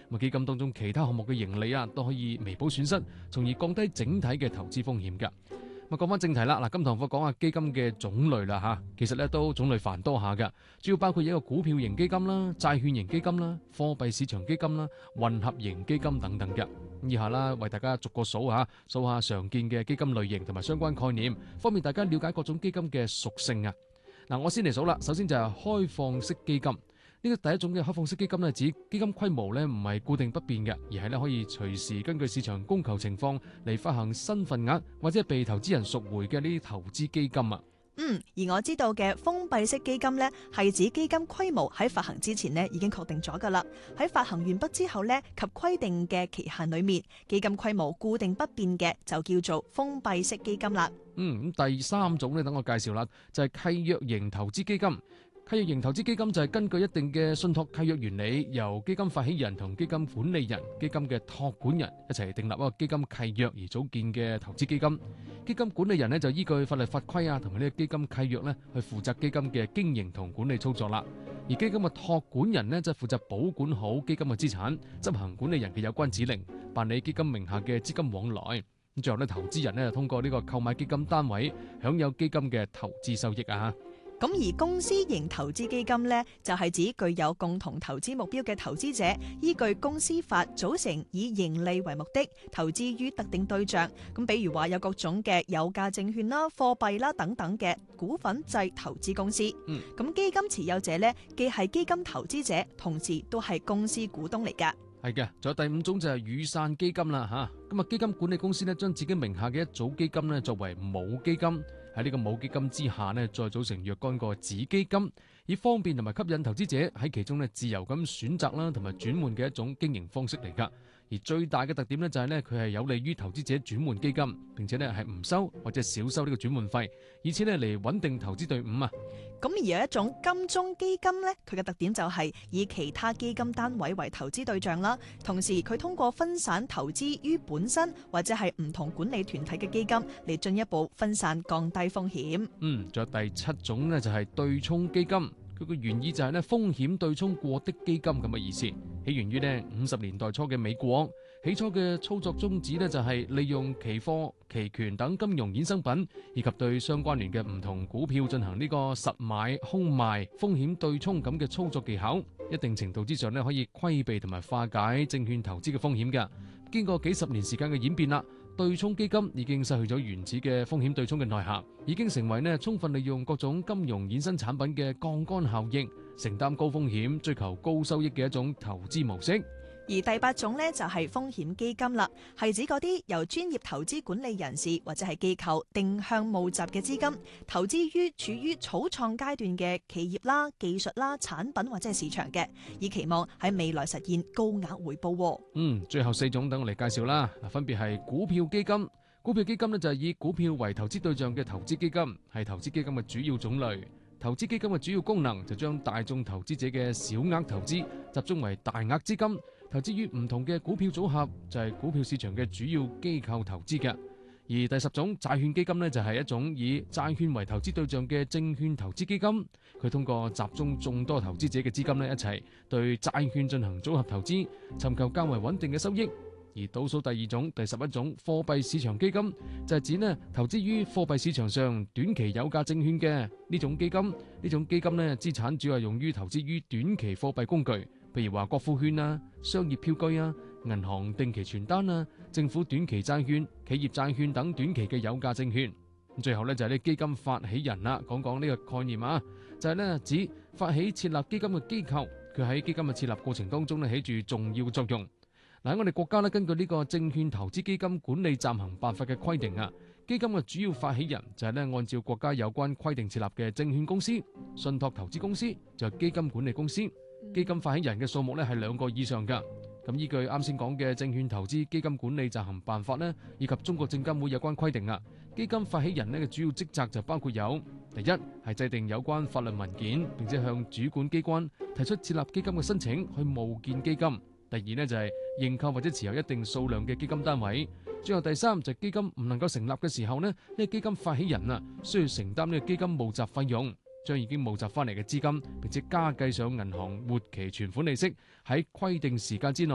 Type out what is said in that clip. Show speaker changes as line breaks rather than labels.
咁基金當中其他項目嘅盈利都可以彌補損失，從而降低整體嘅投資風險㗎。咁講翻正題啦，嗱，今堂課講下基金嘅種類啦嚇，其實咧都種類繁多下嘅，主要包括一個股票型基金啦、債券型基金啦、貨幣市場基金啦、混合型基金等等嘅。以下啦，為大家逐個數下常見嘅基金類型同埋相關概念，方便大家了解各種基金嘅屬性啊。嗱，我先嚟數啦，首先就係開放式基金。呢個第一種嘅開放式基金指基金規模唔係固定不變嘅，而係可以隨時根據市場供求情況嚟發行新份額或者被投資人贖回嘅呢啲投資基金啊。
而我知道嘅封閉式基金呢，係指基金規模喺發行之前呢已經確定咗噶啦，喺發行完畢之後呢及規定嘅期限裏面，基金規模固定不變嘅就叫做封閉式基金啦。
咁第三種呢，等我介紹啦，就係契約型投資基金。契約型投資基金就係根據一定嘅信託契約原理，由基金發起人同基金管理人、基金嘅託管人一齊訂立一個基金契約而組建嘅投資基金。基金管理人呢，就依據法律法規同埋呢個基金契約呢去負責基金嘅經營同管理操作啦。而基金嘅託管人呢，就負責保管好基金嘅資產，執行管理人嘅有關指令，辦理基金名下嘅資金往來。咁最後呢，投資人呢，通過呢個購買基金單位，享有基金嘅投資收益啊。
咁而公司型投資基金呢，就係指具有共同投資目標嘅投資者，依據公司法組成，以盈利為目的，投資於特定對象。咁比如話有各種嘅有價證券啦、貨幣啦等等嘅股份制投資公司。咁基金持有者呢，既係基金投資者，同時都係公司股東嚟㗎。
係嘅，仲有第五種就係雨傘基金啦吓。咁基金管理公司呢，將自己名下嘅一組基金呢作為母基金，喺呢個母基金之下呢，再組成若干個子基金，以方便同埋吸引投資者喺其中呢自由咁選擇啦，同埋轉換嘅一種經營方式嚟噶。而最大嘅特點呢，就係呢，佢係有利於投資者轉換基金，並且呢係唔收或者少收呢個轉換費，以此呢嚟穩定投資隊伍啊。
咁而有一種金鐘基金呢，佢嘅特點就係以其他基金單位為投資對象啦，同時佢通過分散投資於本身或者係唔同管理團體嘅基金嚟進一步分散降低風險。
仲有第七種呢，就係對沖基金。佢個原意就係風險對沖過的基金咁嘅意思，起源於50年代初嘅美國。起初嘅操作宗旨就係利用期貨、期權等金融衍生品，以及對相關聯嘅唔同股票進行呢個實買、空賣、風險對沖咁嘅操作技巧，一定程度之上可以規避同埋化解證券投資嘅風險嘅。經過幾十年時間嘅演變啦，對沖基金已經失去咗原始嘅風險對沖嘅內涵，已經成為充分利用各種金融衍生產品嘅槓桿效應，承擔高風險、追求高收益嘅一種投資模式。
而第八種呢，就係風險基金啦，係指嗰啲由專業投資管理人士或者係機構定向募集嘅資金，投資於處於草創階段嘅企業啦、技術啦、產品或者係市場嘅，以期望喺未來實現高額回報。
最後四種等我嚟介紹啦，分別係股票基金。股票基金呢，就係以股票為投資對象嘅投資基金，係投資基金嘅主要種類。投資基金嘅主要功能就將大眾投資者嘅小額投資集中為大額資金，投資於唔同嘅股票組合，就係股票市場嘅主要機構投資嘅。而第十種債券基金呢，就係一種以債券為投資對象嘅證券投資基金，佢通過集中眾多投資者嘅資金呢，一齊對債券進行組合投資，尋求較為穩定嘅收益。而倒數第二種、第11種貨幣市場基金就係指投資於貨幣市場上短期有價證券嘅呢種基金。呢種基金資產主要係用於投資於短期貨幣工具，譬如話國庫券啊、商業票據啊、銀行定期存單啊、政府短期債券、企業債券等短期嘅有價證券。最後就係呢基金發起人啦，講呢個概念啊，就係指發起設立基金嘅機構，佢喺基金嘅設立過程當中起住重要作用。喺我哋國家根據呢個證券投資基金管理暫行辦法嘅規定啊，基金嘅主要發起人就係按照國家有關規定設立嘅證券公司、信託投資公司，就係基金管理公司。基金發起人嘅數目係2個以上噶。咁依據啱先講嘅證券投資基金管理暫行辦法以及中國證監會有關規定啊，基金發起人嘅主要職責就包括有：第一係制定有關法律文件，並且向主管機關提出設立基金嘅申請，去募建基金。第二就係認購或者持有一定數量嘅基金單位。最後第三就係基金唔能夠成立嘅時候呢個基金發起人需要承擔呢個基金募集費用，將已經募集翻嚟嘅資金，並且加計上銀行活期存款利息，喺規定時間之內